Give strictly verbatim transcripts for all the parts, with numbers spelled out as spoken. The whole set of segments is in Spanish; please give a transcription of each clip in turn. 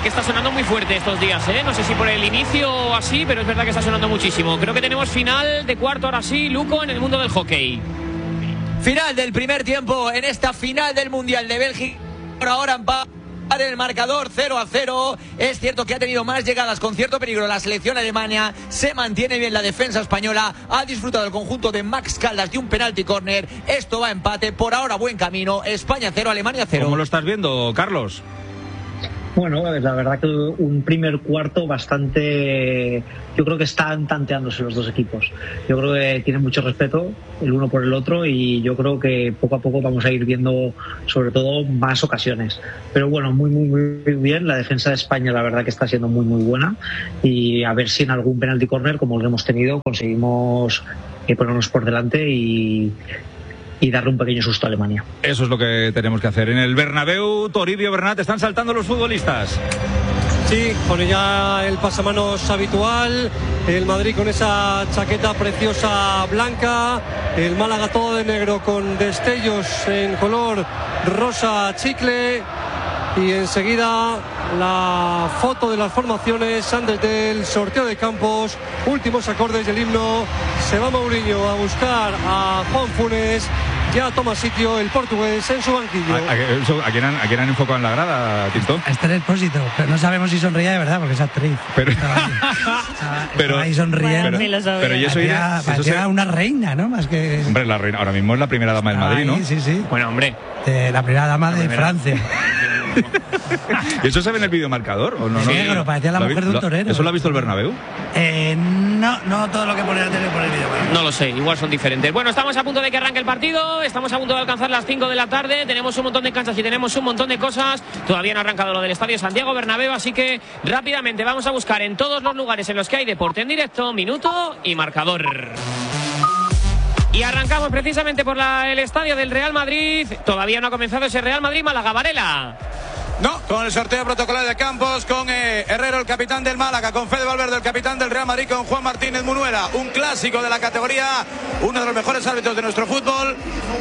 que está sonando muy fuerte estos días, ¿eh? No sé si por el inicio o así, pero es verdad que está sonando muchísimo. Creo que tenemos final de cuarto ahora sí, Luco, en el mundo del hockey. Final del primer tiempo en esta final del Mundial de Bélgica. Por ahora empate en el marcador cero a cero. Es cierto que ha tenido más llegadas con cierto peligro la selección alemana. Se mantiene bien la defensa española. Ha disfrutado el conjunto de Max Caldas de un penalti córner. Esto va a empate. Por ahora buen camino. España cero, Alemania cero. ¿Cómo lo estás viendo, Carlos? Bueno, la verdad que un primer cuarto bastante... Yo creo que están tanteándose los dos equipos. Yo creo que tienen mucho respeto el uno por el otro y yo creo que poco a poco vamos a ir viendo sobre todo más ocasiones. Pero bueno, muy, muy, muy bien. La defensa de España la verdad que está siendo muy, muy buena y a ver si en algún penalti corner como el que hemos tenido conseguimos eh, ponernos por delante y... y darle un pequeño susto a Alemania. Eso es lo que tenemos que hacer. En el Bernabéu, Toribio, Bernat, están saltando los futbolistas. Sí, pone ya el pasamanos habitual, el Madrid con esa chaqueta preciosa blanca, el Málaga todo de negro con destellos en color rosa chicle y enseguida la foto de las formaciones antes del sorteo de campos, últimos acordes del himno. Se va Mourinho a buscar a Juan Funes. Ya toma sitio el portugués en su banquillo. ¿A, a, a, quién, han, ¿A quién han enfocado en la grada, Tito? A Esther Expósito, pero no sabemos si sonríe de verdad porque es actriz. Pero, pero ahí sonriendo. Pero, pero, pero y eso parecía, eso parecía se... una reina, ¿no? Más que... Hombre, la reina ahora mismo es la primera dama del Madrid, ¿no? Sí, sí, sí. Bueno, hombre. De la primera dama la de primera. Francia. ¿Y eso se ve en el videomarcador? ¿O no, sí, no? pero parecía la mujer de un torero. ¿Eso lo ha visto el Bernabéu? Eh, no, no todo lo que pone la tele por el vídeo. No lo sé, igual son diferentes. Bueno, estamos a punto de que arranque el partido, estamos a punto de alcanzar las cinco de la tarde, tenemos un montón de canchas y tenemos un montón de cosas. Todavía no ha arrancado lo del Estadio Santiago Bernabéu, así que rápidamente vamos a buscar en todos los lugares en los que hay deporte en directo, minuto y marcador. Y arrancamos precisamente por la, el estadio del Real Madrid. Todavía no ha comenzado ese Real Madrid-Málaga. Varela. No, con el sorteo protocolar de campos, con eh, Herrero, el capitán del Málaga, con Fede Valverde, el capitán del Real Madrid, con Juan Martínez Munuera, un clásico de la categoría, uno de los mejores árbitros de nuestro fútbol.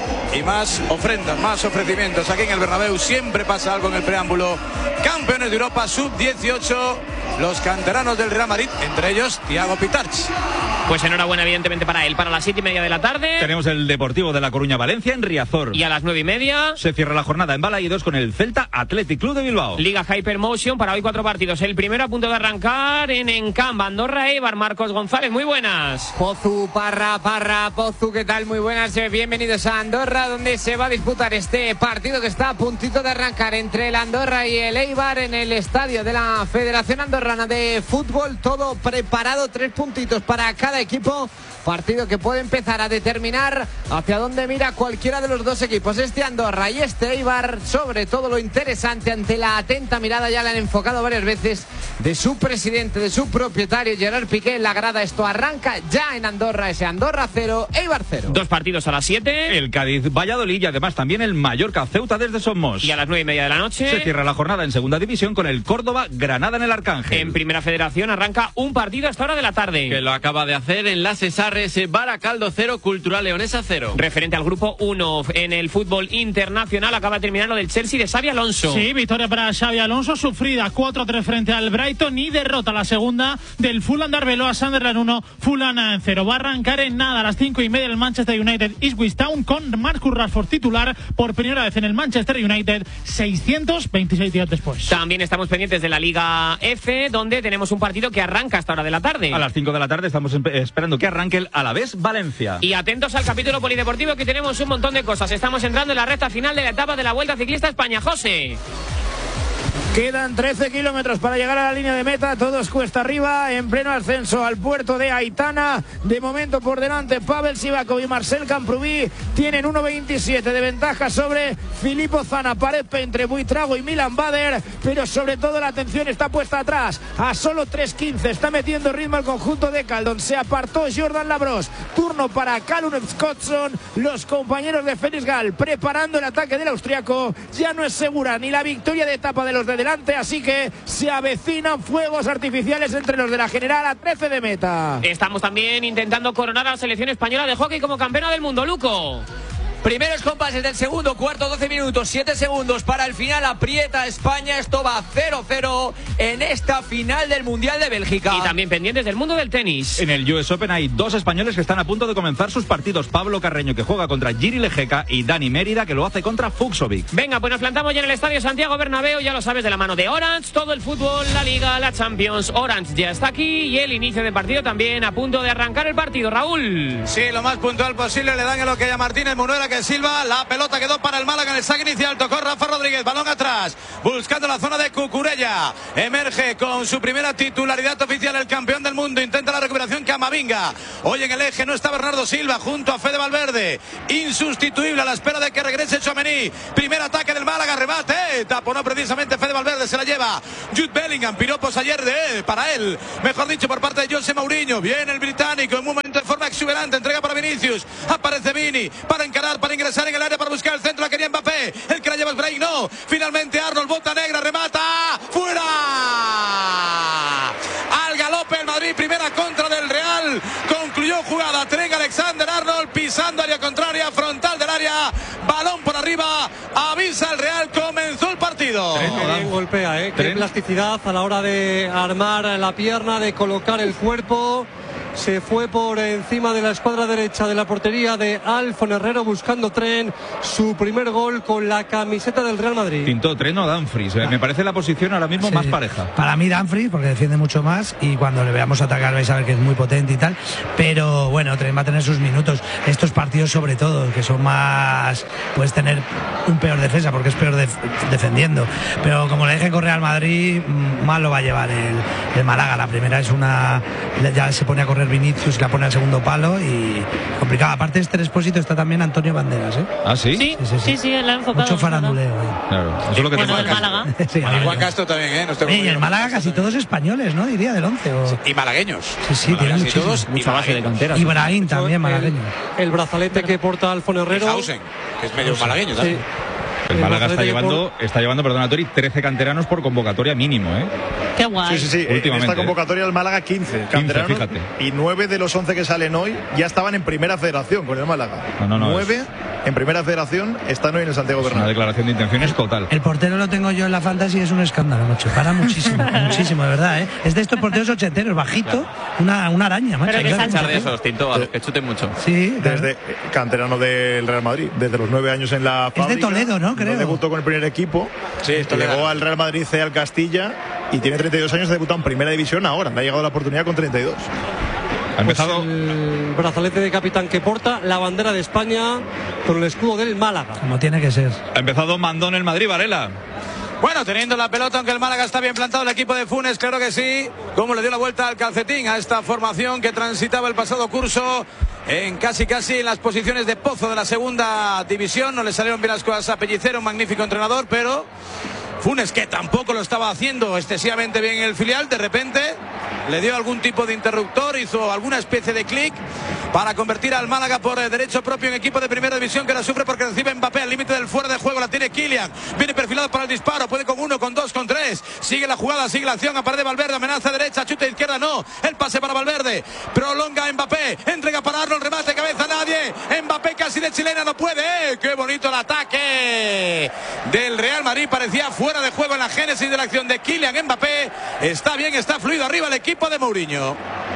Y más ofrendas, más ofrecimientos. Aquí en el Bernabéu siempre pasa algo en el preámbulo. Campeones de Europa sub dieciocho, los canteranos del Real Madrid, entre ellos Thiago Pitarch. Pues enhorabuena evidentemente para él. Para las siete y media de la tarde tenemos el Deportivo de La Coruña Valencia en Riazor. Y a las nueve y media se cierra la jornada en Balaídos con el Celta Athletic Club de Bilbao. Liga Hypermotion para hoy cuatro partidos. El primero a punto de arrancar en Encamp, Andorra Eibar. Marcos González, muy buenas. Pozu, Parra, Parra, Pozu, ¿qué tal? Muy buenas, bienvenidos a Andorra, donde se va a disputar este partido que está a puntito de arrancar entre el Andorra y el Eibar en el estadio de la Federación Andorrana de Fútbol. Todo preparado, tres puntitos para cada equipo. Partido que puede empezar a determinar hacia dónde mira cualquiera de los dos equipos. Este Andorra y este Eibar, sobre todo lo interesante ante la atenta mirada, ya le han enfocado varias veces, de su presidente, de su propietario, Gerard Piqué, en la grada. Esto arranca ya en Andorra, ese Andorra cero, Eibar cero. Dos partidos a las siete. El Cádiz Valladolid y además también el Mallorca Ceuta desde Somos. Y a las nueve y media de la noche se cierra la jornada en segunda división con el Córdoba Granada en el Arcángel. En Primera Federación arranca un partido a esta hora de la tarde. Que lo acaba de hacer en la Cesarres, Baracaldo cero, Cultural Leonesa cero. Referente al grupo uno en el fútbol internacional, acaba de terminar lo del Chelsea de Xabi Alonso. Sí, victoria para Xabi Alonso, sufrida cuatro a tres frente al Brighton y derrota la segunda del Fulham de Arbeloa, Sunderland uno, Fulham cero. Va a arrancar en nada a las cinco y media el Manchester United Ipswich Town con Marcus Rashford titular por primera vez en el Manchester United, seiscientos veintiséis días después. También estamos pendientes de la Liga F, donde tenemos un partido que arranca a esta hora de la tarde. A las cinco de la tarde estamos esperando que arranque el Alavés Valencia. Y atentos al capítulo polideportivo, que tenemos un montón de cosas. Estamos entrando en la recta final de la etapa de la Vuelta Ciclista España. José. Quedan trece kilómetros para llegar a la línea de meta, todos cuesta arriba, en pleno ascenso al puerto de Aitana. De momento por delante Pavel Sivakov y Marcel Camprubí tienen uno veintisiete de ventaja sobre Filippo Zana, Pared entre Buitrago y Milan Bader, pero sobre todo la atención está puesta atrás, a solo tres quince, está metiendo ritmo el conjunto de Caldon, se apartó Jordan Labros, turno para Callum Scottson, los compañeros de Félix Gall preparando el ataque del austriaco. Ya no es segura ni la victoria de etapa de los de delante, así que se avecinan fuegos artificiales entre los de la general a trece de meta. Estamos también intentando coronar a la selección española de hockey como campeona del mundo, Luco. Primeros compases del segundo cuarto, doce minutos, siete segundos para el final. Aprieta España. Esto va cero cero en esta final del Mundial de Bélgica. Y también pendientes del mundo del tenis. En el U S Open hay dos españoles que están a punto de comenzar sus partidos. Pablo Carreño, que juega contra Jiri Lejeca, y Dani Mérida, que lo hace contra Fuxovic. Venga, pues nos plantamos ya en el Estadio Santiago Bernabéu, ya lo sabes, de la mano de Orange, todo el fútbol, la Liga, la Champions. Orange ya está aquí y el inicio de partido también a punto de arrancar el partido. Raúl. Sí, lo más puntual posible, le dan el ok a Martínez Munuera, que silba. La pelota quedó para el Málaga en el saque inicial, tocó Rafa Rodríguez, balón atrás, buscando la zona de Cucurella. Emerge con su primera titularidad oficial el campeón del mundo, intenta la recuperación Camavinga. Hoy en el eje no está Bernardo Silva junto a Fede Valverde, insustituible a la espera de que regrese Tchouaméni. Primer ataque del Málaga, remate, taponó precisamente Fede Valverde, se la lleva Jude Bellingham, piropos ayer de él, para él, mejor dicho, por parte de José Mourinho. Viene el británico en un momento de forma exuberante, entrega para Vinicius, aparece Vini para encarar, para ingresar en el área, para buscar el centro, la quería Mbappé, el que la lleva es Brahim, no, finalmente Arnold, bota negra, remata, fuera, al galope el Madrid, primera contra del Real, concluyó jugada, Trent Alexander-Arnold pisando área contraria, frontal del área, balón por arriba, avisa el Real, comenzó el partido. Qué bien golpea, ¿eh? Qué plasticidad a la hora de armar la pierna, de colocar el cuerpo. Se fue por encima de la escuadra derecha de la portería de Alfon Herrero, buscando Trent, su primer gol con la camiseta del Real Madrid. Pintó Trent o Dumfries. Me parece la posición ahora mismo Sí. más pareja. Para mí Dumfries, porque defiende mucho más, y cuando le veamos atacar vais a ver que es muy potente y tal, pero bueno, Trent va a tener sus minutos. Estos partidos sobre todo, que son más, puedes tener un peor defensa porque es peor def defendiendo, pero como le deje correr al Madrid, mal lo va a llevar el, el Málaga. La primera es una, ya se pone a correr Vinicius, la pone al segundo palo y complicado. Aparte de este Expósito está también Antonio Banderas, ¿eh? ¿Ah, sí? Sí, sí, sí, sí, él ha enfocado. Mucho faranduleo, ¿eh? Claro, eso es lo que Bueno, te del Málaga. Sí, Y Juan Castro también, ¿eh? No estoy Oye, y muy el bien. Málaga casi todos españoles, ¿no? Diría del once. O... Y malagueños. Sí, sí, tiene Casi muchísimos. todos, Mucha base de cantera. Y Brahim también, malagueño. El, el brazalete que porta Alfon Herrero. Hausen, que es medio malagueño Sí. también. El El Málaga está brazalete que llevando, está llevando, perdona, Tori, trece canteranos por convocatoria mínimo, ¿eh? Qué guay. Sí, sí, sí. En Últimamente, esta convocatoria el Málaga quince canteranos, fíjate. y nueve de los once que salen hoy ya estaban en primera federación con el Málaga. No, no, no, nueve en primera federación están hoy en el Santiago Es una Bernabéu. declaración de intenciones total. El portero lo tengo yo en la fantasy, es un escándalo, macho. Para muchísimo, muchísimo, de verdad, ¿eh? Es de estos porteros ochenteros, bajito, una, una araña, macho. Pero que Claro, Echar de portero. esos, Tinto, a los que chuten mucho. Sí, claro. Desde eh, canterano del Real Madrid, desde los nueve años en la Es de fábrica. Toledo, ¿no? Creo. Debutó con el primer equipo. Sí, esto le Llegó da. al Real Madrid C al Castilla y tiene treinta y dos años, ha debutado en primera división ahora. Le ha llegado la oportunidad con treinta y dos. Ha empezado. Pues el brazalete de capitán que porta la bandera de España con el escudo del Málaga. Como tiene que ser. Ha empezado mandón el Madrid, Varela. Bueno, teniendo la pelota, aunque el Málaga está bien plantado, el equipo de Funes, claro que sí. Cómo le dio la vuelta al calcetín a esta formación que transitaba el pasado curso en casi casi en las posiciones de pozo de la segunda división. No le salieron bien las cosas a Pellicer, un magnífico entrenador, pero Funes, que tampoco lo estaba haciendo excesivamente bien en el filial, de repente le dio algún tipo de interruptor, hizo alguna especie de clic para convertir al Málaga por eh, derecho propio en equipo de primera división, que la sufre porque recibe Mbappé al límite del fuera de juego, la tiene Kylian, viene perfilado para el disparo, puede con uno, con dos, con tres, sigue la jugada, sigue la acción, aparece Valverde, amenaza derecha, chuta izquierda, no, el pase para Valverde, prolonga Mbappé, entrega para Arnold, remate, cabeza, nadie, Mbappé casi de chilena, no puede, ¡eh! ¡Qué bonito el ataque del Real Madrid! Parecía fuera de juego en la génesis de la acción de Kylian Mbappé, está bien, está fluido arriba el equipo de Mourinho.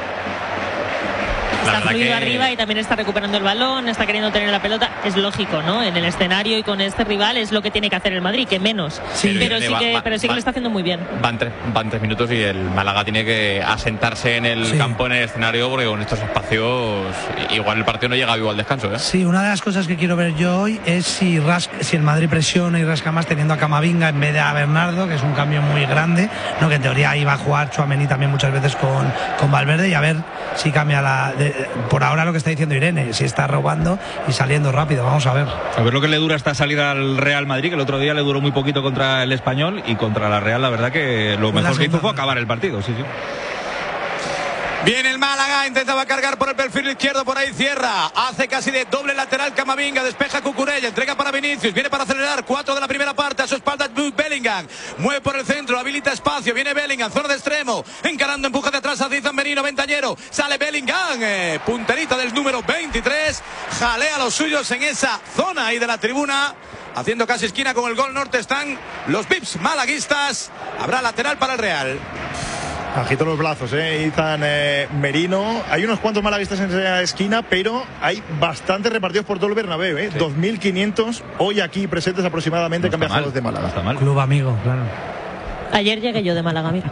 Está verdad fluido que- arriba y también está recuperando el balón, está queriendo tener la pelota. Es lógico, ¿no? En el escenario y con este rival es lo que tiene que hacer el Madrid, que menos. Sí, pero sí va- que, va- pero sí que va- lo está haciendo muy bien. Van tres, van tres minutos y el Málaga tiene que asentarse en el Sí. campo, en el escenario, porque con estos espacios igual el partido no llega vivo al descanso, ¿eh? Sí, una de las cosas que quiero ver yo hoy es si, rasca, si el Madrid presiona y rasca más teniendo a Camavinga en vez de a Bernardo, que es un cambio muy grande, ¿no? Que en teoría iba a jugar Tchouaméni también muchas veces con, con Valverde, y a ver si cambia la... de- por ahora lo que está diciendo Irene, si está robando y saliendo rápido, vamos a ver. A ver lo que le dura esta salida al Real Madrid, que el otro día le duró muy poquito contra el Español, y contra la Real la verdad que lo Fue la mejor que hizo segunda fue parte. acabar el partido, sí, sí. Viene el Málaga, intentaba cargar por el perfil izquierdo, por ahí cierra, hace casi de doble lateral Camavinga, despeja Cucurella, entrega para Vinicius, viene para acelerar, cuatro de la primera parte, a su espalda Bellingham, mueve por el centro, habilita espacio, viene Bellingham, zona de extremo, encarando, empuja de atrás a Zizan Merino, ventañero, sale Bellingham, eh, punterita del número veintitrés, jalea a los suyos en esa zona ahí de la tribuna, haciendo casi esquina con el gol norte están los Vips malaguistas, habrá lateral para el Real. Agito los brazos, eh, Izan eh, Merino. Hay unos cuantos malaguistas en esa esquina, pero hay bastantes repartidos por todo el Bernabéu, eh. Sí. dos mil quinientos hoy aquí presentes aproximadamente, no que han viajado desde Málaga. Está mal. Club amigo, claro. Ayer llegué yo de Málaga, mira.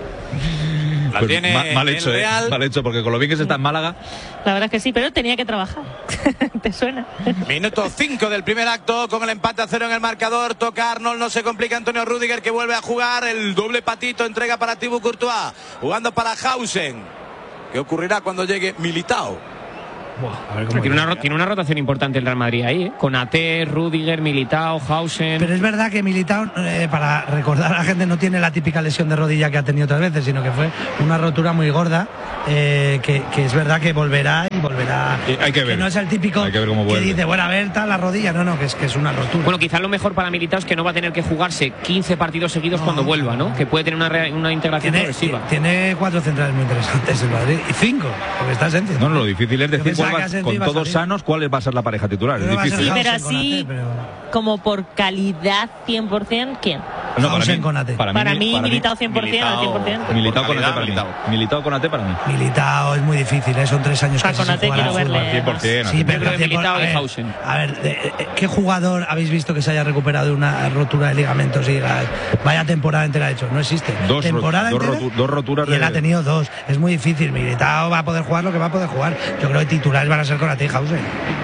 Pues tiene mal, mal hecho, eh, mal hecho, porque con lo bien que se está en Málaga. La verdad es que sí, pero tenía que trabajar. ¿Te suena? Minuto cinco del primer acto, con el empate a cero en el marcador. Toca Arnold, no se complica Antonio Rüdiger, que vuelve a jugar. El doble patito, entrega para Thibaut Courtois, jugando para Hausen. ¿Qué ocurrirá cuando llegue Militao? Wow, tiene, una, tiene una rotación importante el Real Madrid ahí, ¿eh? Con A T, Rüdiger, Militao, Hausen. Pero es verdad que Militao, eh, para recordar a la gente, no tiene la típica lesión de rodilla que ha tenido otras veces, sino que fue una rotura muy gorda, eh, que, que es verdad que volverá y volverá. Y hay que ver. Que no es el típico hay que, ver cómo que dice, bueno, a ver, está la rodilla. No, no, que es, que es una rotura. Bueno, quizás lo mejor para Militao es que no va a tener que jugarse quince partidos seguidos no, cuando vuelva, ¿no? Que puede tener una, re, una integración tiene, progresiva. Tiene cuatro centrales muy interesantes el Madrid, y cinco, porque está Sánchez. No, no, lo difícil es decir cuál va, con todos sanos, ¿cuál va a ser la pareja titular? Es difícil. Sí, pero así, como por calidad cien por ciento, ¿quién? No, para mí, con A T. Para, para mí, para Militao cien por ciento, Militao, cien por ciento. Militao con A T para mí. Militao con A T para mí. Militao es muy difícil, ¿eh? Son tres años o sea, con A T quiero verle. cien por ciento. Sí, pero de Militao y Hausen. A ver, de, ¿qué jugador habéis visto que se haya recuperado de una rotura de ligamentos y diga, vaya temporada entera hecho? No existe. Dos, temporada dos, entera, rotu, dos roturas y él de... ha tenido dos. Es muy difícil. Militao va a poder jugar lo que va a poder jugar. Yo creo que titulares van a ser con A T y Hausen.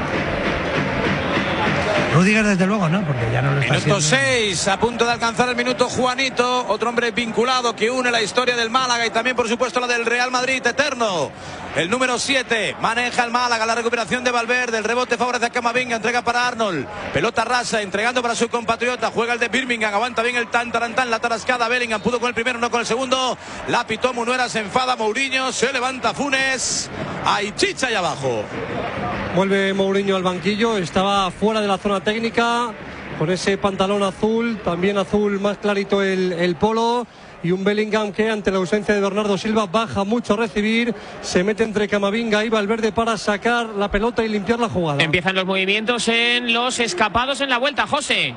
Rüdiger desde luego, ¿no? Porque ya no lo está Minuto haciendo. seis, a punto de alcanzar el minuto Juanito, otro hombre vinculado que une la historia del Málaga y también por supuesto la del Real Madrid eterno. El número siete, maneja el Málaga, la recuperación de Valverde, el rebote favorece a Camavinga, entrega para Arnold, pelota rasa, entregando para su compatriota, juega el de Birmingham, aguanta bien el tan tarantán, la tarascada, Bellingham pudo con el primero, no con el segundo, la pitó Munuera, se enfada Mourinho, se levanta Funes, hay chicha ahí abajo. Vuelve Mourinho al banquillo, estaba fuera de la zona técnica, con ese pantalón azul, también azul más clarito el, el polo, y un Bellingham que ante la ausencia de Bernardo Silva baja mucho a recibir, se mete entre Camavinga y Valverde para sacar la pelota y limpiar la jugada. Empiezan los movimientos en los escapados en la vuelta, José.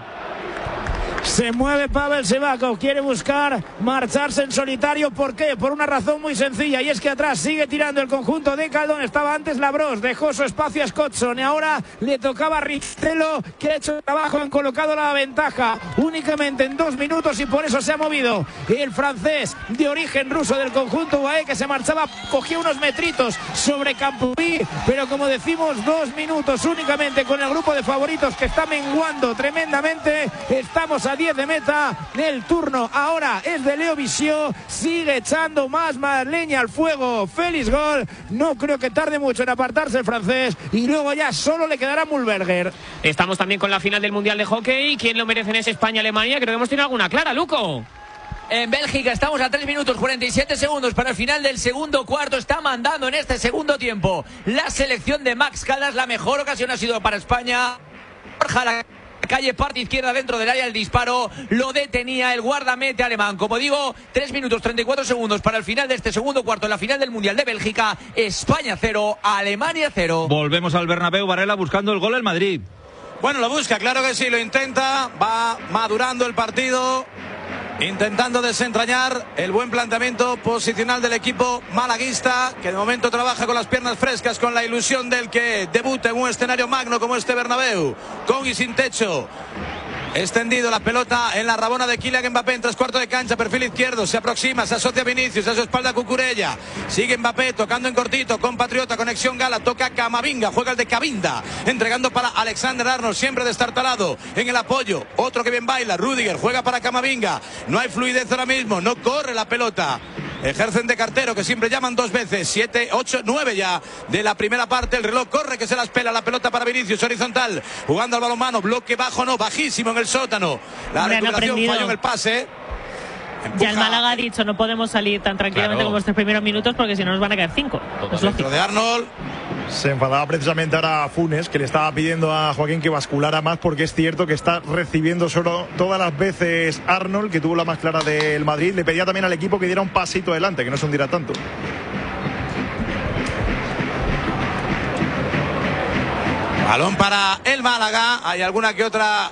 Se mueve Pavel Sivakov, quiere buscar marcharse en solitario. ¿Por qué? Por una razón muy sencilla, y es que atrás sigue tirando el conjunto de Caldón. Estaba antes Labros, dejó su espacio a Scottson y ahora le tocaba a Rizzuelo, que ha hecho el trabajo, han colocado la ventaja únicamente en dos minutos y por eso se ha movido el francés de origen ruso del conjunto U A E, que se marchaba, cogió unos metritos sobre Campurí, pero como decimos, dos minutos únicamente con el grupo de favoritos que está menguando tremendamente. Estamos a diez de meta, el turno ahora es de Leo Visió, sigue echando más, más leña al fuego Félix Gol, no creo que tarde mucho en apartarse el francés y luego ya solo le quedará Mühlberger. Estamos también con la final del Mundial de Hockey, ¿quién lo merece en ese España-Alemania? Creo que hemos tenido alguna clara, Luco. En Bélgica estamos a tres minutos cuarenta y siete segundos para el final del segundo cuarto. Está mandando en este segundo tiempo la selección de Max Caldas. La mejor ocasión ha sido para España. Borja la calle, parte izquierda dentro del área, el disparo lo detenía el guardamete alemán. Como digo, tres minutos treinta y cuatro segundos para el final de este segundo cuarto, en la final del Mundial de Bélgica. España cero, Alemania cero. Volvemos al Bernabéu, Varela, buscando el gol el Madrid. Bueno, lo busca, claro que sí, lo intenta, va madurando el partido, intentando desentrañar el buen planteamiento posicional del equipo malaguista, que de momento trabaja con las piernas frescas, con la ilusión del que debuta en un escenario magno como este Bernabéu, con y sin techo. Extendido la pelota en la rabona de Kylian Mbappé en tres cuartos de cancha, perfil izquierdo, se aproxima, se asocia a Vinicius, a su espalda Cucurella, sigue Mbappé tocando en cortito, compatriota, conexión Gala, toca Camavinga, juega el de Cavinda, entregando para Alexander Arnold, siempre destartalado en el apoyo, otro que bien baila, Rüdiger, juega para Camavinga, no hay fluidez ahora mismo, no corre la pelota. Ejercen de cartero, que siempre llaman dos veces. Siete, ocho, nueve ya de la primera parte. El reloj corre, que se las pela. La pelota para Vinicius, horizontal, jugando al balonmano. Bloque bajo, no, bajísimo en el sótano. La Hombre, recuperación no falló en el pase. Ya el Málaga ha dicho, no podemos salir tan tranquilamente Claro. como estos primeros minutos porque si no nos van a caer cinco. Es lógico. de Arnold. Se enfadaba precisamente ahora Funes, que le estaba pidiendo a Joaquín que basculara más, porque es cierto que está recibiendo solo todas las veces Arnold, que tuvo la más clara del Madrid. Le pedía también al equipo que diera un pasito adelante, que no se hundiera tanto. Balón para el Málaga. Hay alguna que otra.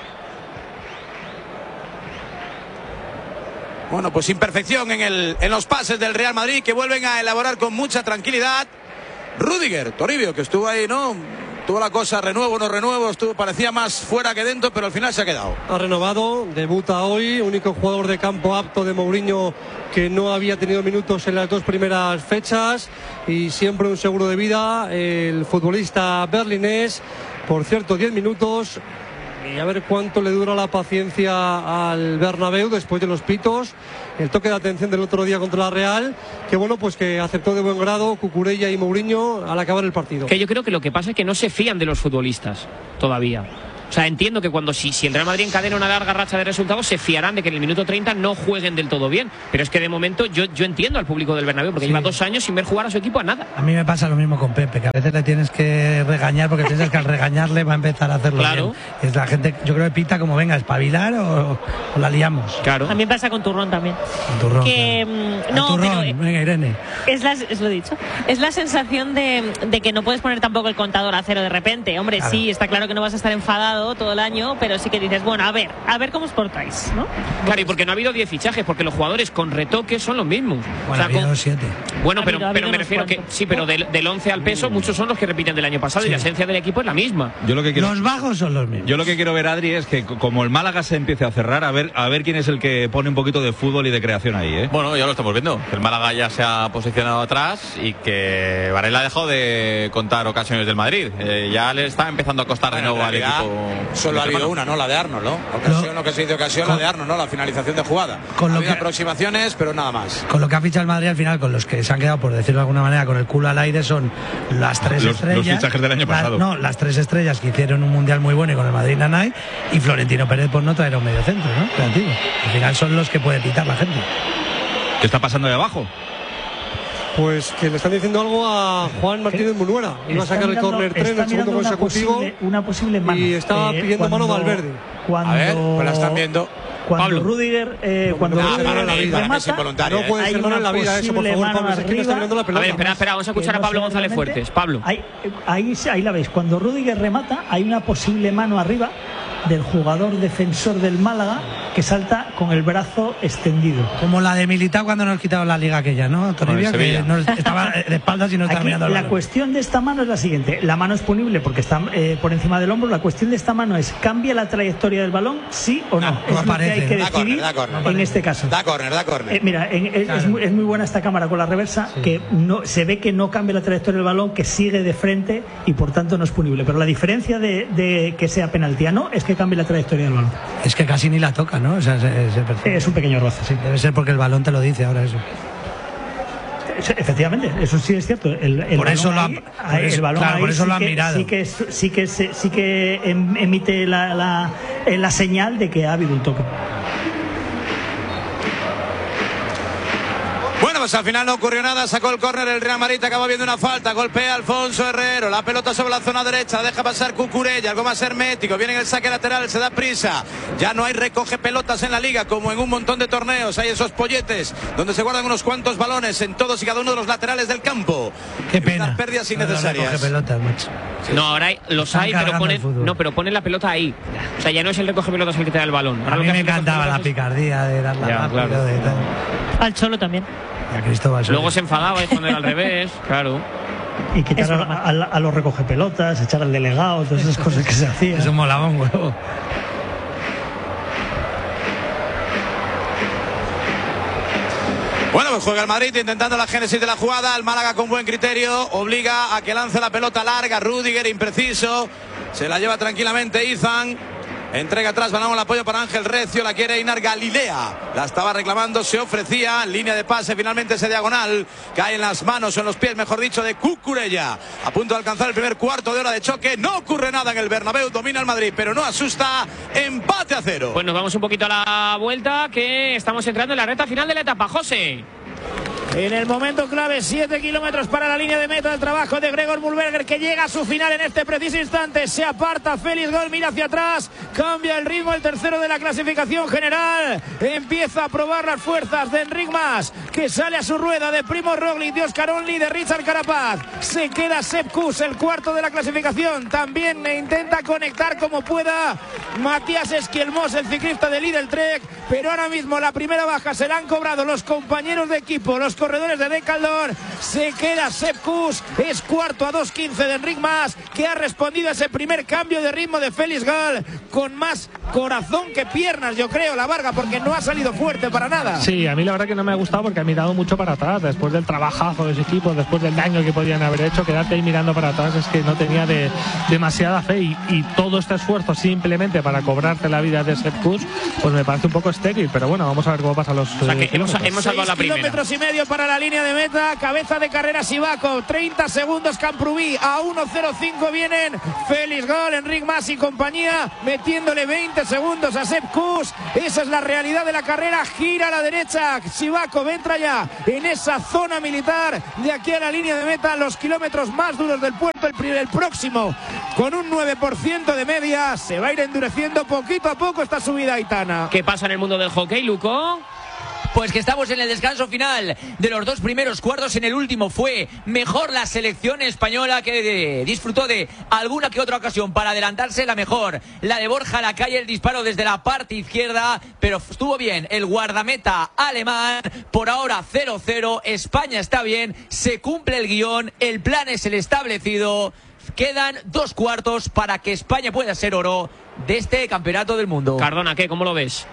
Bueno, pues imperfección en, el, en los pases del Real Madrid, que vuelven a elaborar con mucha tranquilidad. Rudiger, Toribio, que estuvo ahí, ¿no? Tuvo la cosa, renuevo, no renuevo, estuvo, parecía más fuera que dentro, pero al final se ha quedado. Ha renovado, debuta hoy, único jugador de campo apto de Mourinho que no había tenido minutos en las dos primeras fechas y siempre un seguro de vida, el futbolista berlinés, por cierto, diez minutos. Y a ver cuánto le dura la paciencia al Bernabéu después de los pitos, el toque de atención del otro día contra la Real, que bueno, pues que aceptó de buen grado Cucurella y Mourinho al acabar el partido. Que yo creo que lo que pasa es que no se fían de los futbolistas todavía. O sea, entiendo que cuando si, si el Real Madrid encadena una larga racha de resultados, se fiarán de que en el minuto treinta no jueguen del todo bien. Pero es que de momento yo, yo entiendo al público del Bernabéu, porque Sí. lleva dos años sin ver jugar a su equipo a nada. A mí me pasa lo mismo con Pepe, que a veces le tienes que regañar porque piensas que al regañarle va a empezar a hacerlo Claro. bien. Es la gente, yo creo que pita como venga, espabilar o, o la liamos. Claro. A mí me pasa con Turrón también. Con turrón. Que mm, no, Turrón, pero, eh, venga, Irene. es la, es lo dicho. Es la sensación de, de que no puedes poner tampoco el contador a cero de repente. Hombre, Claro. sí, está claro que no vas a estar enfadado todo el año, pero sí que dices, bueno, a ver, a ver cómo os portáis, ¿no? Claro, y porque no ha habido diez fichajes, porque los jugadores con retoques son los mismos. Bueno, O sea, ha habido con- siete. Bueno, Ha pero, habido- ha pero habido me unos refiero que cuantos. sí, pero del, del once al peso muchos son los que repiten del año pasado y Sí. la esencia del equipo es la misma. Yo lo que quiero, Los bajos son los mismos. yo lo que quiero ver, Adri, es que c- como el Málaga se empiece a cerrar, a ver, a ver quién es el que pone un poquito de fútbol y de creación ahí, ¿eh? Bueno, ya lo estamos viendo. El Málaga ya se ha posicionado atrás y que Varela ha dejado de contar ocasiones del Madrid. Eh, ya le está empezando a costar de Bueno, nuevo en al realidad, equipo. Solo ha habido hermano. una, ¿no? La de Arnold, ¿no? Ocasión, lo que se dice ocasión, la de Arnold, ¿no? La finalización de jugada. Con ha lo habido que- aproximaciones, pero nada más. Con lo que ha fichado el Madrid al final, con los que se han quedado, por decirlo de alguna manera, con el culo al aire, son las tres Los- estrellas. los fichajes del año las- pasado. no, las tres estrellas que hicieron un mundial muy bueno y con el Madrid Nanay, y Florentino Pérez por no traer a un medio centro, ¿no? Creativo. Al final son los que puede pitar la gente. ¿Qué está pasando ahí abajo? Pues que le están diciendo algo a Juan Martínez Munuera. Iba a Está sacar el mirando- córner tres en está el segundo mirando una consecutivo posible- una posible mano. y estaba Eh, pidiendo mano cuando- Valverde. Cuando, A ver, pues la están viendo. Cuando Pablo. Rudiger, eh, cuando no, Rudiger mano en la vida, remata, es involuntaria, No puede hay ser mano en la una vida eso, por posible favor, mano Pablo. Es que le está arriba. mirando la A pelota. ver, espera, espera, vamos a escuchar que a no Pablo sea González realmente- Fuertes. Pablo. Ahí, ahí, ahí la veis. Cuando Rudiger remata, hay una posible mano arriba del jugador defensor del Málaga que salta con el brazo extendido. Como la de Militao cuando nos quitaron la liga aquella, ¿no? Toribia, que Sevilla. no estaba de espaldas y no estaba Aquí, mirando al la balón. cuestión de esta mano es la siguiente. La mano es punible porque está eh, por encima del hombro. La cuestión de esta mano es, ¿cambia la trayectoria del balón? ¿Sí o no? No, es no lo aparece. que hay que Da decidir córner, da córner. en este caso. Da córner, da córner. Eh, mira, en- es, es muy, es muy buena esta cámara con la reversa, que no se ve que no cambia la trayectoria del balón, que sigue de frente y por tanto no es punible. Pero la diferencia de, de que sea penalti a no es que cambie la trayectoria del balón. Es que casi ni la toca, ¿no? O sea, se- se percibe. Es un pequeño roce, sí. Debe ser porque el balón te lo dice ahora eso. Es- Efectivamente, eso sí es cierto. El, el Por eso balón lo ahí- han- por ahí- eso- el balón claro, ahí por eso sí lo han que- mirado. Sí que, es- sí que, se- sí que em- emite la, la, eh, la señal de que ha habido un toque. Bueno, pues al final no ocurrió nada, sacó el córner el Real Madrid, acaba viendo una falta, golpea Alfonso Herrero, la pelota sobre la zona derecha, deja pasar Cucurella, algo más hermético, viene en el saque lateral, se da prisa, ya no hay recoge pelotas en la liga como en un montón de torneos, hay esos polletes donde se guardan unos cuantos balones en todos y cada uno de los laterales del campo. Qué pena. Unas pérdidas Ahora innecesarias. recoge pelotas, macho. No, ahora hay- los Están hay, pero cargando el ponen, fútbol. no, pero ponen la pelota ahí. O sea, ya no es el recoge pelotas el que te da el balón. Ahora A lo mí que me hacen los encantaba la pelotas es- picardía de darla Ya, rápido, claro. de tal. Al Cholo también. Y a Cristóbal Soria. Luego se enfadaba y poner al revés, claro. Y quitar a, a- a los recoge pelotas, echar al delegado, todas esas cosas que se hacían. Eso molaba un huevo. Bueno, pues juega el Madrid intentando la génesis de la jugada, el Málaga con buen criterio, obliga a que lance la pelota larga, Rudiger impreciso, se la lleva tranquilamente Izan, Entrega atrás, ganamos el apoyo para Ángel Recio. La quiere Einar Galilea. La estaba reclamando, se ofrecía. Línea de pase, finalmente ese diagonal. Cae en las manos o en los pies, mejor dicho, de Cucurella. A punto de alcanzar el primer cuarto de hora de choque. No ocurre nada en el Bernabéu. Domina el Madrid, pero no asusta. Empate a cero. Pues nos vamos un poquito a la vuelta, que estamos entrando en la recta final de la etapa. José. En el momento clave, siete kilómetros para la línea de meta. El trabajo de Gregor Mühlberger, que llega a su final en este preciso instante. Se aparta Félix Gol, mira hacia atrás, cambia el ritmo, el tercero de la clasificación general. Empieza a probar las fuerzas de Enric Mas, que sale a su rueda, de Primo Roglic, de Oscar Only, de Richard Carapaz. Se queda Sepp Kuss, el cuarto de la clasificación. También intenta conectar como pueda Matías Esquielmos, el ciclista de Lidl Trek. Pero ahora mismo la primera baja se la han cobrado los compañeros de equipo, los corredores de Decathlon. Se queda Sepp Kuss, es cuarto a dos quince de Enric Mas, que ha respondido a ese primer cambio de ritmo de Félix Gol con más corazón que piernas, yo creo, la Varga, porque no ha salido fuerte para nada. Sí, a mí la verdad que no me ha gustado, porque ha mirado mucho para atrás después del trabajazo de ese equipo, después del daño que podían haber hecho. Quedarte ahí mirando para atrás es que no tenía de, demasiada fe, y, y todo este esfuerzo simplemente para cobrarte la vida de Sepp Kuss, pues me parece un poco estéril. Pero bueno, vamos a ver cómo pasan los o sea que eh, hemos, hemos salvado la primera. Kilómetros y medio para la línea de meta. Cabeza de carrera Sivakov, treinta segundos Camprubí. A uno cero cinco vienen Félix Gol, Enric Mas y compañía, metiéndole veinte segundos a Sepp Kuss. Esa es la realidad de la carrera. Gira a la derecha, Sivakov entra ya en esa zona militar. De aquí a la línea de meta, los kilómetros más duros del puerto, el, el próximo con un nueve por ciento de media. Se va a ir endureciendo poquito a poco esta subida, Aitana. ¿Qué pasa en el mundo del hockey, Luco? Pues que estamos en el descanso final de los dos primeros cuartos. En el último fue mejor la selección española, que de, disfrutó de alguna que otra ocasión para adelantarse. La mejor, la de Borja Lacalle, el disparo desde la parte izquierda, pero estuvo bien el guardameta alemán. Por ahora cero cero, España está bien, se cumple el guión, el plan es el establecido. Quedan dos cuartos para que España pueda ser oro de este campeonato del mundo. Cardona, ¿qué? ¿Cómo lo ves?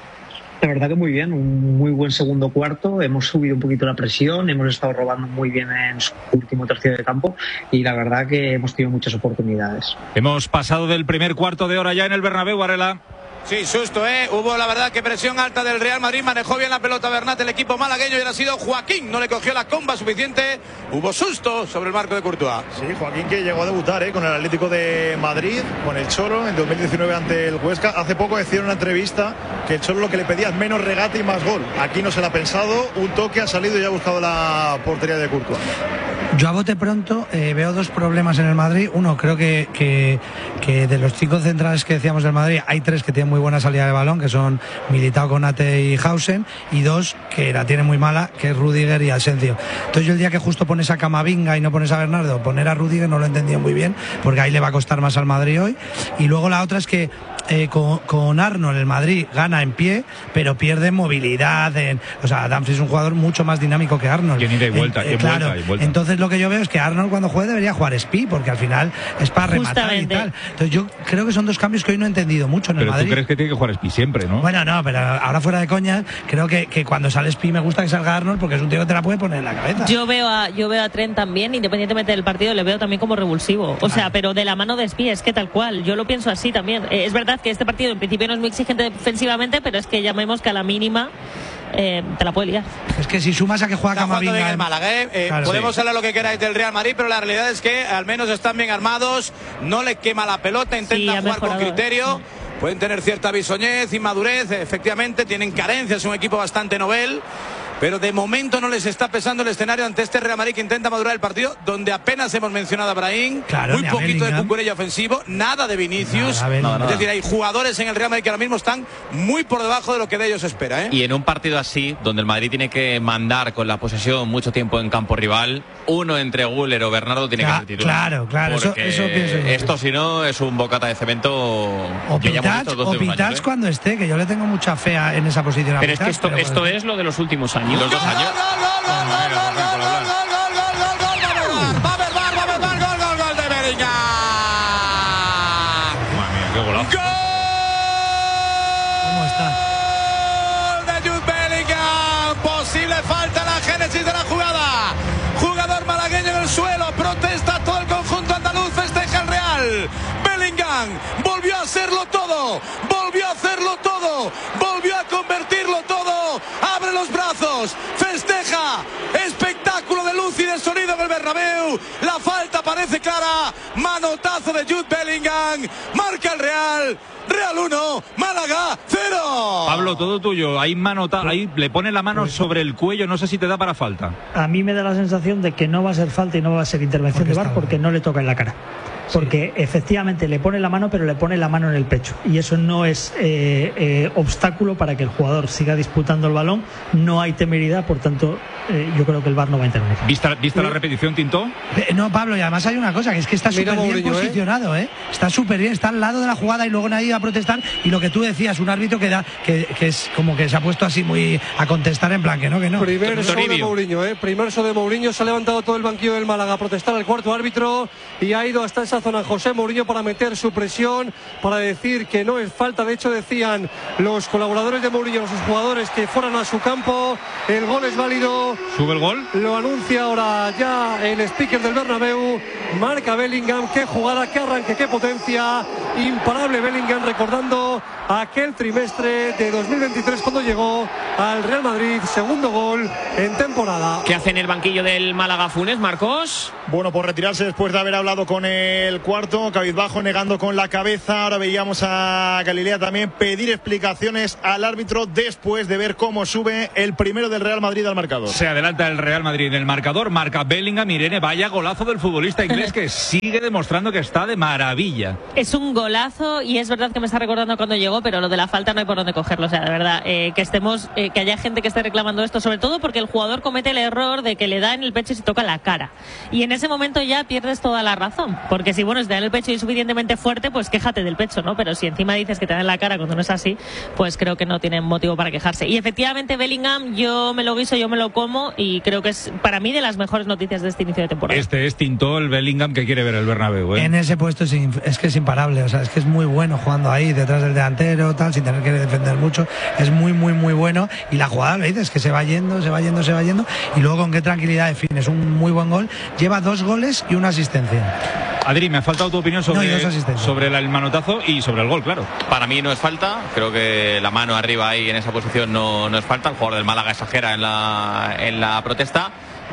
La verdad que muy bien, un muy buen segundo cuarto. Hemos subido un poquito la presión, hemos estado robando muy bien en su último tercio de campo y la verdad que hemos tenido muchas oportunidades. Hemos pasado del primer cuarto de hora ya en el Bernabéu, Varela. Sí, susto, ¿eh? Hubo, la verdad, que presión alta del Real Madrid. Manejó bien la pelota Bernat, el equipo malagueño, y era sido Joaquín. No le cogió la comba suficiente. Hubo susto sobre el marco de Courtois. Sí, Joaquín, que llegó a debutar ¿eh? con el Atlético de Madrid, con el Cholo, en dos mil diecinueve ante el Huesca. Hace poco decía en una entrevista que el Cholo lo que le pedía es menos regate y más gol. Aquí no se la ha pensado. Un toque, ha salido y ha buscado la portería de Courtois. Yo a bote pronto eh, veo dos problemas en el Madrid. Uno, creo que, que, que de los cinco centrales que decíamos del Madrid, hay tres que tienen muy buena salida de balón, que son Militao, Konate y Hausen, y dos que la tienen muy mala, que es Rudiger y Asensio. Entonces yo el día que justo pones a Camavinga y no pones a Bernardo, poner a Rudiger no lo he entendido muy bien, porque ahí le va a costar más al Madrid hoy. Y luego la otra es que Eh, con, con Arnold el Madrid gana en pie, pero pierde movilidad. En, o sea, Dumfries es un jugador mucho más dinámico que Arnold. Y ida y vuelta, eh, y claro, vuelta, y vuelta. Entonces lo que yo veo es que Arnold cuando juegue debería jugar Spi, porque al final es para rematar Justamente. y tal. Entonces yo creo que son dos cambios que hoy no he entendido mucho en pero el Madrid. tú crees que tiene que jugar Spi siempre, ¿no? Bueno, no, pero ahora fuera de coña, creo que, que cuando sale Spi me gusta que salga Arnold, porque es un tío que te la puede poner en la cabeza. Yo veo a, yo veo a Trent también, independientemente del partido, le veo también como revulsivo. O sea, pero de la mano de Spi, es que tal cual. Yo lo pienso así también. Eh, es verdad que este partido en principio no es muy exigente defensivamente, pero es que llamemos que a la mínima eh, te la puede liar. Es que si sumas a que juega Camavinga bien en el Málaga, ¿eh? Eh, claro, podemos sí. hablar lo que queráis del Real Madrid, pero la realidad es que al menos están bien armados, no le quema la pelota, intentan Sí, ha jugar con mejorado, criterio. ¿eh? Pueden tener cierta bisoñez, inmadurez, efectivamente tienen carencias, es un equipo bastante novel. Pero de momento no les está pesando el escenario ante este Real Madrid, que intenta madurar el partido, donde apenas hemos mencionado a Brahim, Claro, muy ni a poquito de Bellingham. Cucurella ofensivo, nada de Vinicius. Nada, Bellingham. Es decir, hay jugadores en el Real Madrid que ahora mismo están muy por debajo de lo que de ellos se espera, ¿eh? Y en un partido así, donde el Madrid tiene que mandar con la posesión mucho tiempo en campo rival, uno entre Güler o Bernardo tiene Cla- que ser titular. claro, claro, eso- Porque eso pienso yo. esto, si no, es un bocata de cemento. O que ya hemos Pitats, visto o dos de un año, Pitats ¿eh? cuando esté, que yo le tengo mucha fe a- en esa posición a Pero es que Pitats, esto, pero esto bueno. es lo de los últimos años. Los dos años. Va a haber bar, va a haber bar, gol, gol, gol de Bellingham. Madre mía, qué golazo. ¿Cómo está? Gol de Jude Bellingham. Posible falta en la génesis de la jugada. Jugador malagueño en el suelo. Protesta todo el conjunto andaluz. Festeja el Real. Bellingham volvió a hacerlo todo, volvió a hacerlo todo, volvió a convertirlo todo. Abre los brazos, festeja, espectáculo de luz y de sonido en el Bernabéu. La falta parece clara, manotazo de Jude Bellingham, marca el Real. Real uno, Málaga cero. Pablo, todo tuyo. Ahí, manota, ahí le pone la mano sobre el cuello. No sé si te da para falta. A mí me da la sensación de que no va a ser falta y no va a ser intervención de V A R porque no le toca en la cara. Porque sí, efectivamente le pone la mano, pero le pone la mano en el pecho. Y eso no es eh, eh, obstáculo para que el jugador siga disputando el balón. No hay temeridad, por tanto, eh, yo creo que el V A R no va a intervenir. ¿Vista, vista la repetición, Tinto? Eh, no, Pablo, y además hay una cosa, que es que está súper bien Mourinho, posicionado, ¿eh? Está súper bien, está al lado de la jugada y luego nadie va a protestar. Y lo que tú decías, un árbitro que da, que, que es como que se ha puesto así muy a contestar en plan que no, que no. Primer show de Mourinho, ¿eh? Primer show de Mourinho, se ha levantado todo el banquillo del Málaga a protestar al cuarto árbitro y ha ido hasta esa zona José Mourinho para meter su presión, para decir que no es falta. De hecho, decían los colaboradores de Mourinho, los jugadores, que fueran a su campo. El gol es válido. ¿Sube el gol? Lo anuncia ahora ya el speaker del Bernabéu. Marca Bellingham. Qué jugada, qué arranque, qué potencia. Imparable Bellingham, recordando aquel trimestre de dos mil veintitrés cuando llegó al Real Madrid. Segundo gol en temporada. ¿Qué hace en el banquillo del Málaga Funes, Marcos? Bueno, por retirarse después de haber hablado con el cuarto, cabizbajo, negando con la cabeza. Ahora veíamos a Galilea también pedir explicaciones al árbitro después de ver cómo sube el primero del Real Madrid al marcador. Se adelanta el Real Madrid en el marcador, marca Bellingham. Irene, vaya golazo del futbolista inglés que sigue demostrando que está de maravilla. Es un golazo y es verdad que me está recordando cuando llegó, pero lo de la falta no hay por dónde cogerlo. O sea, de verdad, eh, que estemos, eh, que haya gente que esté reclamando esto, sobre todo porque el jugador comete el error de que le da en el pecho y se toca la cara. Y en ese momento ya pierdes toda la razón, porque si bueno, si te da en el pecho y es suficientemente fuerte, pues quéjate del pecho, ¿no? Pero si encima dices que te da en la cara cuando no es así, pues creo que no tienen motivo para quejarse. Y efectivamente Bellingham, yo me lo guiso, yo me lo como y creo que es para mí de las mejores noticias de este inicio de temporada. Este es Tinto, el Bellingham que quiere ver el Bernabéu, ¿eh? En ese puesto es, es que es imparable, o sea, es que es muy bueno jugando ahí detrás del delantero, tal, sin tener que defender mucho. Es muy, muy, muy bueno. Y la jugada, le dices que se va yendo, se va yendo, se va yendo. Y luego con qué tranquilidad define. Es un muy buen gol. Lleva dos goles y una asistencia. Adri, me ha faltado tu opinión sobre, no, sobre el manotazo y sobre el gol, claro. Para mí no es falta, creo que la mano arriba ahí en esa posición no, no es falta. El jugador del Málaga exagera en la, en la protesta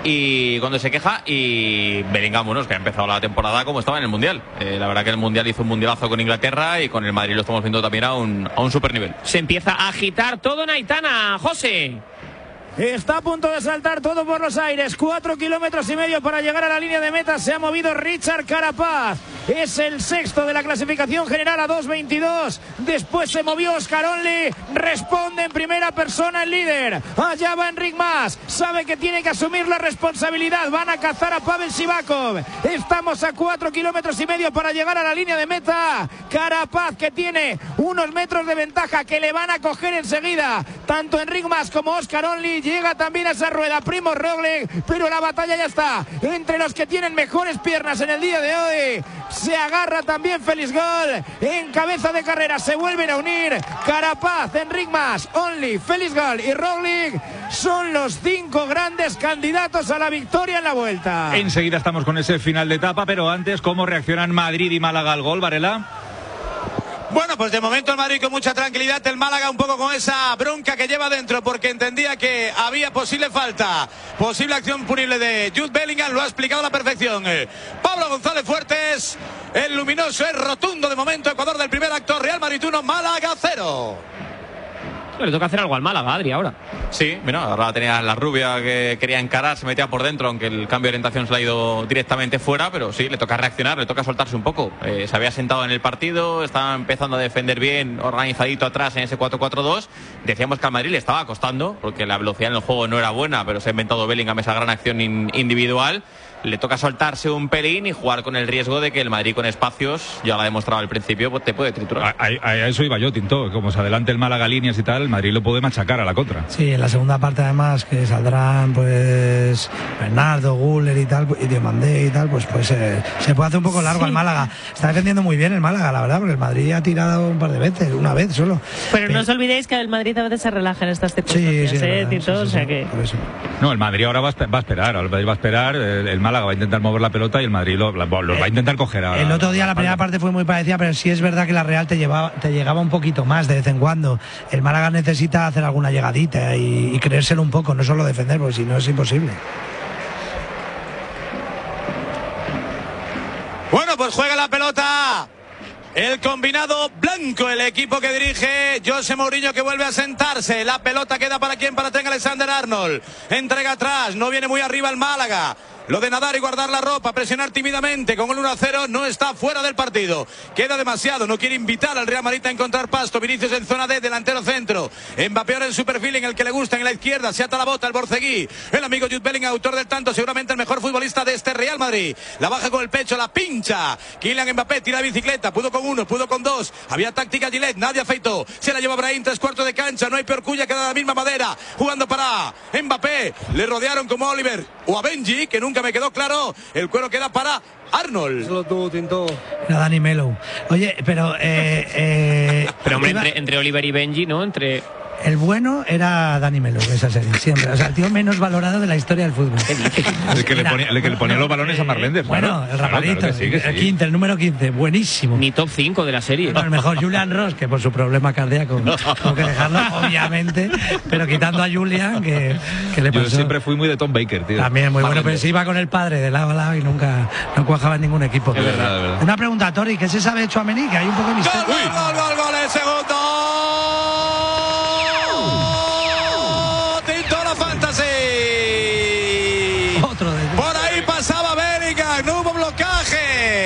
y cuando se queja, y Bellingham, bueno, es que ha empezado la temporada como estaba en el Mundial. Eh, la verdad que el Mundial hizo un mundialazo con Inglaterra y con el Madrid lo estamos viendo también a un, a un super nivel. Se empieza a agitar todo en Aitana, José. Está a punto de saltar todo por los aires. Cuatro kilómetros y medio para llegar a la línea de meta. Se ha movido Richard Carapaz. Es el sexto de la clasificación general a dos veintidós. Después se movió Oscar Only. Responde en primera persona el líder. Allá va Enric Mas. Sabe que tiene que asumir la responsabilidad. Van a cazar a Pavel Sivakov. Estamos a cuatro kilómetros y medio para llegar a la línea de meta. Carapaz, que tiene unos metros de ventaja que le van a coger enseguida. Tanto Enric Mas como Oscar Only. Llega también a esa rueda Primo Roglic, pero la batalla ya está entre los que tienen mejores piernas en el día de hoy. Se agarra también Félix Gol en cabeza de carrera, se vuelven a unir Carapaz, Enric Mas, Only, Félix Gol y Roglic. Son los cinco grandes candidatos a la victoria en la Vuelta. Enseguida estamos con ese final de etapa, pero antes, ¿cómo reaccionan Madrid y Málaga al gol, Varela? Bueno, pues de momento el Madrid con mucha tranquilidad, el Málaga un poco con esa bronca que lleva dentro porque entendía que había posible falta, posible acción punible de Jude Bellingham, lo ha explicado a la perfección Pablo González Fuertes. El luminoso es rotundo de momento. Ecuador del primer acto, Real Madrid uno, Málaga cero. Le toca hacer algo al Málaga, Adri, ahora. Sí, mira, ahora tenía la rubia que quería encarar, se metía por dentro, aunque el cambio de orientación se le ha ido directamente fuera, pero sí, le toca reaccionar, le toca soltarse un poco. Eh, se había sentado en el partido, estaba empezando a defender bien, organizadito atrás en ese cuatro cuatro dos. Decíamos que al Madrid le estaba costando, porque la velocidad en el juego no era buena, pero se ha inventado Bellingham esa gran acción in- individual. Le toca soltarse un pelín y jugar con el riesgo de que el Madrid con espacios, ya lo ha demostrado al principio, pues te puede triturar. A, a, a eso iba yo, Tinto. Como se adelante el Málaga líneas y tal, el Madrid lo puede machacar a la contra. Sí, en la segunda parte además que saldrán pues Bernardo, Guller y tal, y Diomandé y tal, pues pues eh, se puede hacer un poco largo al sí. Málaga. Está defendiendo muy bien el Málaga, la verdad, porque el Madrid ha tirado un par de veces, una vez solo. Pero, Pero no os olvidéis que el Madrid a veces se relaja en estas circunstancias, sí, sí, ¿eh, verdad, Tito? sí, sí, o sea sí, que... No, el Madrid ahora va a, va a esperar, el Madrid va a esperar, el, el Málaga Málaga va a intentar mover la pelota y el Madrid lo, lo va a intentar coger. A, el otro día la primera parte fue muy parecida, pero sí es verdad que la Real te llevaba, te llegaba un poquito más de vez en cuando. El Málaga necesita hacer alguna llegadita y, y creérselo un poco, no solo defender, porque si no es imposible. Bueno, pues juega la pelota el combinado blanco, el equipo que dirige José Mourinho, que vuelve a sentarse. La pelota queda para quien, para Trent Alexander-Arnold. Entrega atrás, no viene muy arriba el Málaga. Lo de nadar y guardar la ropa, presionar tímidamente con el uno a cero no está fuera del partido. Queda demasiado, no quiere invitar al Real Madrid a encontrar pasto. Vinicius en zona D, delantero centro. Mbappé ahora en su perfil, en el que le gusta, en la izquierda. Se ata la bota el borceguí. El amigo Jude Bellingham, autor del tanto, seguramente el mejor futbolista de este Real Madrid. La baja con el pecho, la pincha. Kylian Mbappé tira la bicicleta, pudo con uno, pudo con dos. Había táctica Gillette, nadie afeitó. Se la lleva Brahim, tres cuartos de cancha. No hay peor cuya, queda la misma madera. Jugando para Mbappé. Le rodearon como a Oliver o a Benji, que nunca me quedó claro. El cuero queda para Arnold. Solo tú, Tinto. Era Dani Melo. Oye, pero eh, eh, pero hombre, iba... entre, entre Oliver y Benji, ¿no? Entre el bueno era Dani Melo, esa serie, siempre. O sea, el tío menos valorado de la historia del fútbol. El que, le ponía, el que le ponía los balones a Marlenders. Bueno, claro, el rapadito, claro, sí, el quince, el número quince, buenísimo. Ni top cinco de la serie. No, el mejor Julian Ross, que por su problema cardíaco tengo que dejarlo, obviamente, pero quitando a Julian, que, que le pasó. Yo siempre fui muy de Tom Baker, tío. También muy bueno, pero se iba con el padre de lado a lado y nunca no cuajaba en ningún equipo. Es verdad, es verdad. Una pregunta, Tori, ¿qué se sabe de Tchouaméni? Que hay un poco de misterio. Gol, gol, gol, gol, gol, el segundo.